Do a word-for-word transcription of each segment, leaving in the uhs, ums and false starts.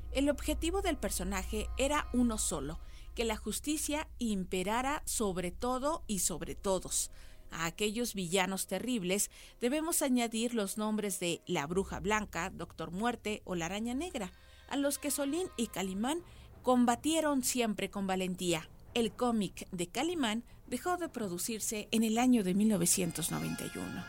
El objetivo del personaje era uno solo, que la justicia imperara sobre todo y sobre todos. A aquellos villanos terribles debemos añadir los nombres de la Bruja Blanca, Doctor Muerte o la Araña Negra, a los que Solín y Calimán combatieron siempre con valentía. El cómic de Calimán dejó de producirse en el año de mil novecientos noventa y uno.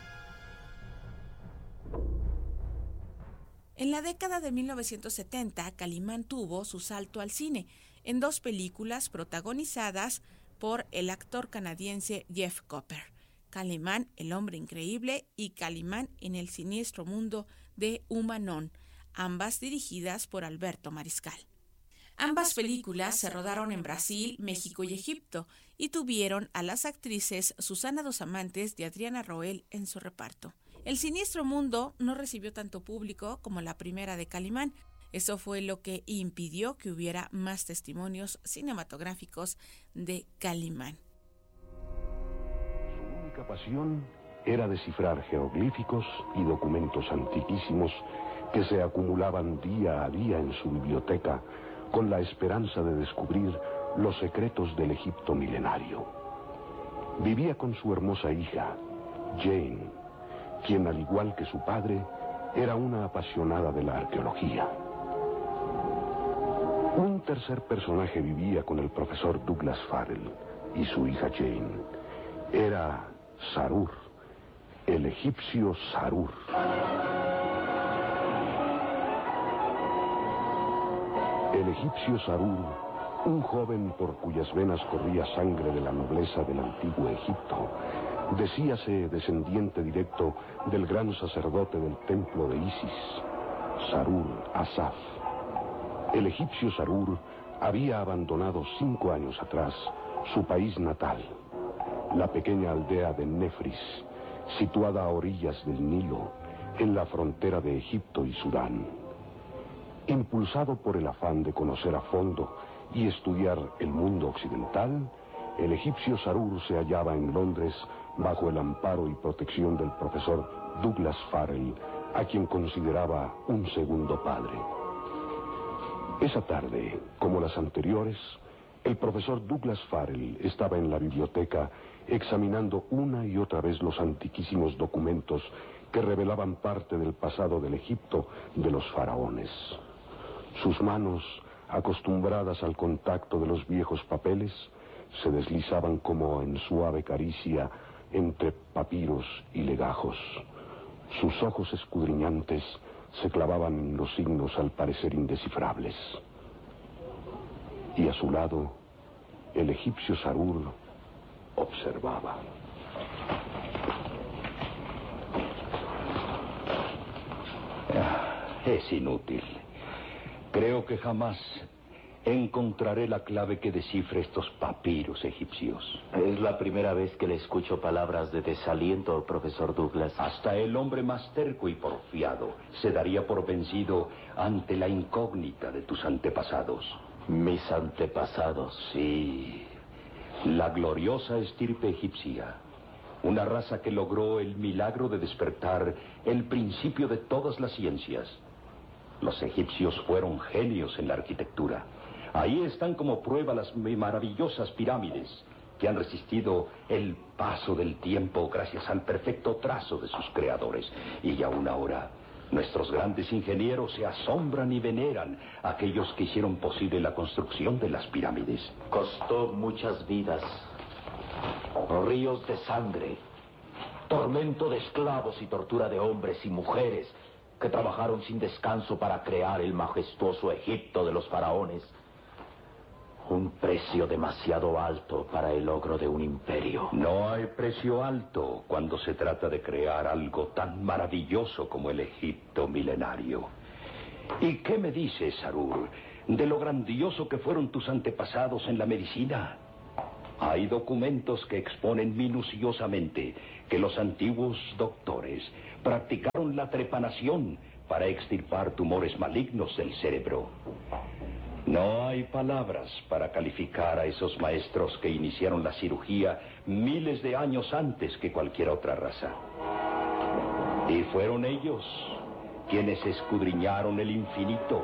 En la década de mil novecientos setenta, Calimán tuvo su salto al cine en dos películas protagonizadas por el actor canadiense Jeff Cooper: Calimán, el hombre increíble, y Calimán en el siniestro mundo de Humanón, ambas dirigidas por Alberto Mariscal. Ambas películas se rodaron en Brasil, México y Egipto y tuvieron a las actrices Susana Dos Amantes y Adriana Roel en su reparto. El siniestro mundo no recibió tanto público como la primera de Calimán. Eso fue lo que impidió que hubiera más testimonios cinematográficos de Calimán. Su única pasión era descifrar jeroglíficos y documentos antiquísimos que se acumulaban día a día en su biblioteca con la esperanza de descubrir los secretos del Egipto milenario. Vivía con su hermosa hija, Jane, quien, al igual que su padre, era una apasionada de la arqueología. Un tercer personaje vivía con el profesor Douglas Farrell y su hija Jane. Era Sarur, el egipcio Sarur. El egipcio Sarur, un joven por cuyas venas corría sangre de la nobleza del antiguo Egipto, decíase descendiente directo del gran sacerdote del templo de Isis, Sarur Asaf. El egipcio Sarur había abandonado cinco años atrás su país natal, la pequeña aldea de Nefris, situada a orillas del Nilo, en la frontera de Egipto y Sudán. Impulsado por el afán de conocer a fondo y estudiar el mundo occidental, el egipcio Sarur se hallaba en Londres bajo el amparo y protección del profesor Douglas Farrell, a quien consideraba un segundo padre. Esa tarde, como las anteriores, el profesor Douglas Farrell estaba en la biblioteca examinando una y otra vez los antiquísimos documentos que revelaban parte del pasado del Egipto de los faraones. Sus manos, acostumbradas al contacto de los viejos papeles, se deslizaban como en suave caricia entre papiros y legajos. Sus ojos escudriñantes se clavaban en los signos al parecer indescifrables. Y a su lado, el egipcio Sarur observaba. Es inútil. Creo que jamás encontraré la clave que descifre estos papiros egipcios. Es la primera vez que le escucho palabras de desaliento, profesor Douglas. Hasta el hombre más terco y porfiado se daría por vencido ante la incógnita de tus antepasados. ¿Mis antepasados? Sí. La gloriosa estirpe egipcia. Una raza que logró el milagro de despertar el principio de todas las ciencias. Los egipcios fueron genios en la arquitectura. Ahí están como prueba las maravillosas pirámides que han resistido el paso del tiempo gracias al perfecto trazo de sus creadores. Y aún ahora, nuestros grandes ingenieros se asombran y veneran a aquellos que hicieron posible la construcción de las pirámides. Costó muchas vidas, ríos de sangre, tormento de esclavos y tortura de hombres y mujeres que trabajaron sin descanso para crear el majestuoso Egipto de los faraones. Un precio demasiado alto para el logro de un imperio. No hay precio alto cuando se trata de crear algo tan maravilloso como el Egipto milenario. ¿Y qué me dices, Sarur, de lo grandioso que fueron tus antepasados en la medicina? Hay documentos que exponen minuciosamente que los antiguos doctores practicaron la trepanación para extirpar tumores malignos del cerebro. No hay palabras para calificar a esos maestros que iniciaron la cirugía miles de años antes que cualquier otra raza. Y fueron ellos quienes escudriñaron el infinito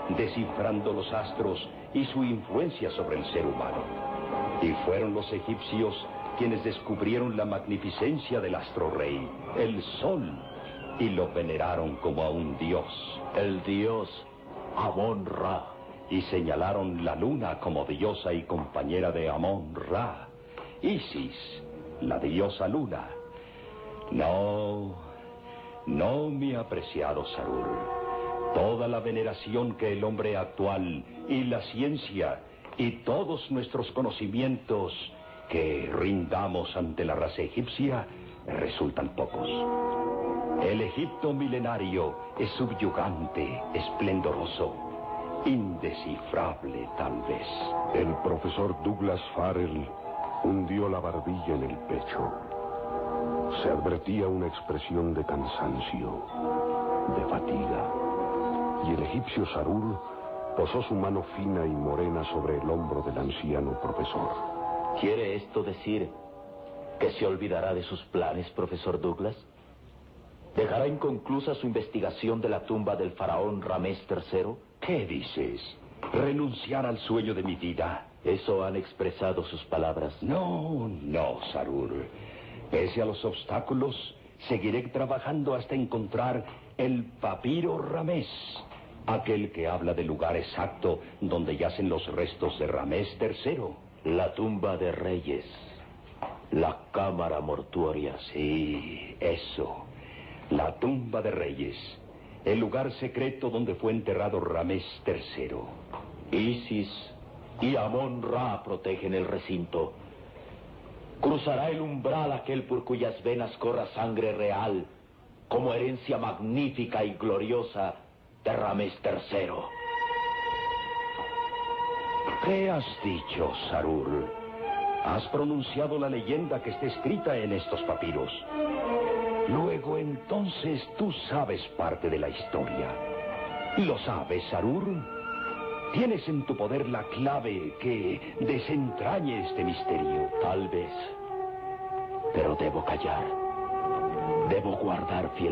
descifrando los astros y su influencia sobre el ser humano. Y fueron los egipcios quienes descubrieron la magnificencia del astro rey, el sol, y lo veneraron como a un dios. El dios Amón-Ra. Y señalaron la luna como diosa y compañera de Amón-Ra, Isis, la diosa luna. No, no, mi apreciado Sarur. Toda la veneración que el hombre actual y la ciencia y todos nuestros conocimientos que rindamos ante la raza egipcia resultan pocos. El Egipto milenario es subyugante, esplendoroso, indescifrable tal vez. El profesor Douglas Farrell hundió la barbilla en el pecho. Se advertía una expresión de cansancio, de fatiga, y el egipcio Sarur posó su mano fina y morena sobre el hombro del anciano profesor. ¿Quiere esto decir que se olvidará de sus planes, profesor Douglas? ¿Dejará inconclusa su investigación de la tumba del faraón Ramés tercero? ¿Qué dices? ¿Renunciar al sueño de mi vida? Eso han expresado sus palabras. No, no, Sarur. Pese a los obstáculos, seguiré trabajando hasta encontrar el papiro Ramés, aquel que habla del lugar exacto donde yacen los restos de Ramés tercero. La tumba de reyes, la cámara mortuoria. Sí, eso. La tumba de reyes, el lugar secreto donde fue enterrado Ramés tercero. Isis y Amón-Ra protegen el recinto. Cruzará el umbral aquel por cuyas venas corra sangre real, como herencia magnífica y gloriosa de Ramés tercero. ¿Qué has dicho, Sarur? Has pronunciado la leyenda que está escrita en estos papiros. Luego, entonces, tú sabes parte de la historia. ¿Lo sabes, Sarur? Tienes en tu poder la clave que desentrañe este misterio. Tal vez. Pero debo callar. Debo guardar fielmente